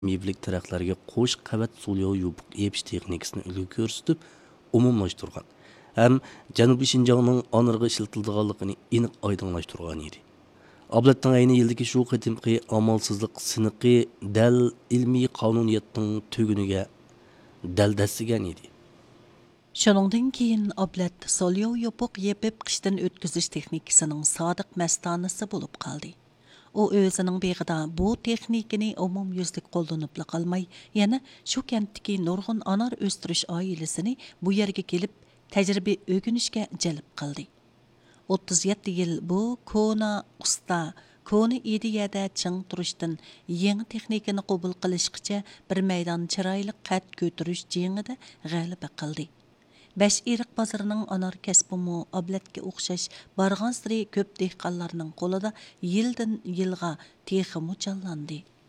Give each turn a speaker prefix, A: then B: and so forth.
A: mevlik taraqlarga qo'sh qavat so'lyo yubuq epish texnikasini ulgu ko'rsatib umumlashtirgan ham Janubiy Shinjongning onirg'i ishlatiladiganligini aniq oydinlashtirgan edi. Ablatning ayni yildagi shu qatimqi amalsizlik siniqi dal ilmiy qonuniyatning tuguniga dal dasigan edi.
B: Şuningdan keyin Ablat solyo yopiq yepib qishdan o'tkazish texnikasining sodiq mastanisi bo'lib qoldi. U o'zining beg'ida bu texnikani umumyuzlik qo'llanibla qolmay, yana shu kentdagi nurg'un anar o'stirish oilasini bu yerga kelib tajriba o'rganishga jalb qildi. 37 yil bu kona usta, kona ideyada ching turishdan yangi texnikani qabul qilishgacha bir maydon chiroyli qad ko'tarish jengida g'alaba qildi. 5 iriq bozorining anar kasbimi Ablatga o'xshash bargan siri ko'p dehqonlarning qo'lida yildan yilga texmi canlandı.